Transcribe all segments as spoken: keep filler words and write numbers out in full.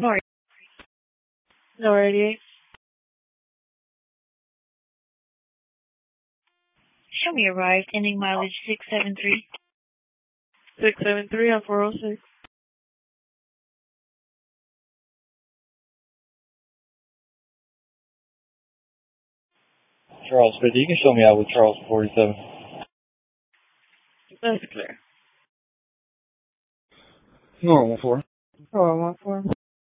Sorry. No eighty-eight. Show me arrived, ending mileage six seven three. six seven three on four oh six. Charles fifty, you can show me out with Charles forty-seven. That's clear. Nora one four. Nora one four.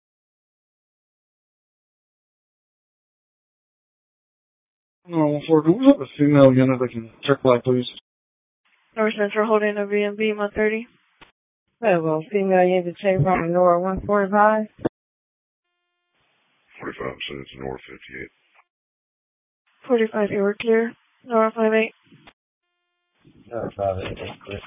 Nora one four, do we have a female unit that can check light, please? North Central holding a V and B one thirty. Hello, female unit to check from Nora one forty-five. forty-five, so it's Nora fifty-eight. forty-five, you were clear. Nora five eight. Nora five eight, that's clear.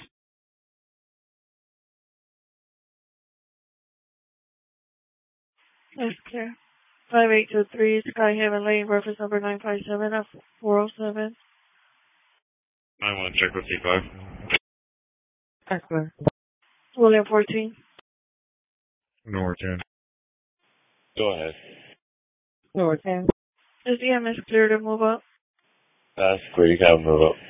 That's clear. five eight two three, Sky Haven Lane, reference number nine five seven at four oh seven. nine one, check with C five. That's clear. William fourteen. Nora ten. Go ahead. Nora ten. Is the M S clear to move up? That's clear, you can move up.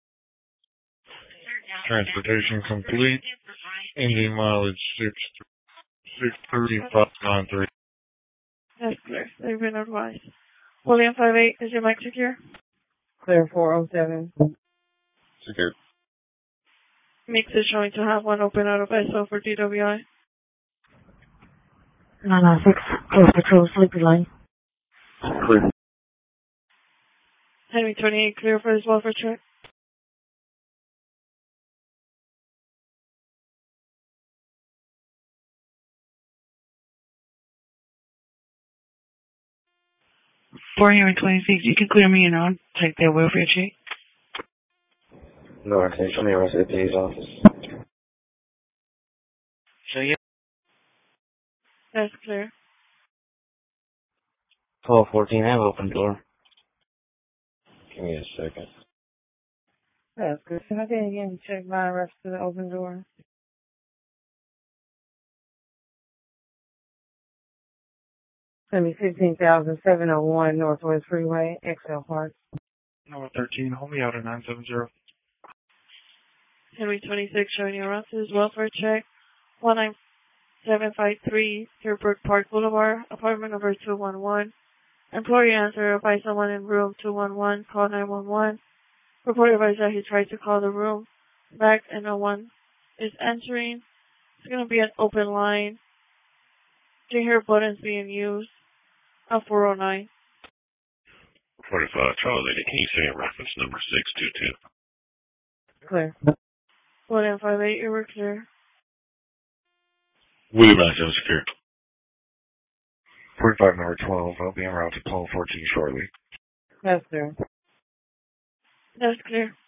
Transportation complete. Ending mileage six six thirty five nine three. That's clear. They've been advised. William five eight, is your mic secure? Clear four oh seven. Secure. Mix is showing to have one open out of S O for D W I. nine nine six, close patrol, Sleepy Lane. Clear. Henry twenty-eight, clear for his welfare check. four twenty-six, you can clear me and I'll take that welfare check. No, I can't show me around to the P A's office. Show you. That's clear. twelve fourteen, I have open door. Give me a second. That's good. Can I get again check my rest to the open door? Send me fifteen thousand seven oh one Northwest Freeway, X L Park. Number thirteen, hold me out at nine seven zero. Henry twenty-six, showing you around to his welfare check. one nine seven five three, Deerbrook Park Boulevard, apartment number two one one. Employee answer by someone in room two one one, call nine one one. Report advised that he tried to call the room back and no one is answering. It's going to be an open line. Do you hear buttons being used? At four oh nine. forty-five, Charles eighty, can you say a reference number six two two? Clear. William five eight, you were clear. William nine seven secure. forty-five, number twelve, I'll be en route to twelve fourteen shortly. That's clear. That's clear.